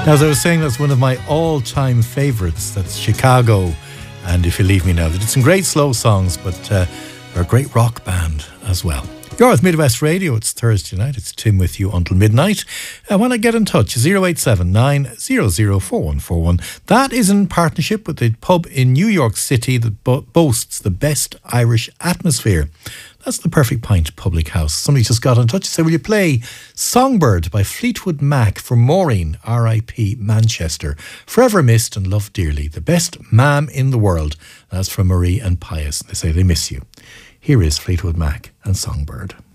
As I was saying, that's one of my all-time favourites. That's Chicago and If You Leave Me Now. They did some great slow songs, but they're a great rock band as well. You're with Midwest Radio. It's Thursday night. It's Tim with you until midnight. I want to get in touch. 0879 004141. That is in partnership with the pub in New York City that boasts the best Irish atmosphere. That's the Perfect Pint Public House. Somebody just got in touch and said, will you play Songbird by Fleetwood Mac for Maureen, R.I.P. Manchester. Forever missed and loved dearly. The best mam in the world. That's from Marie and Pius. They say they miss you. Here is Fleetwood Mac and Songbird.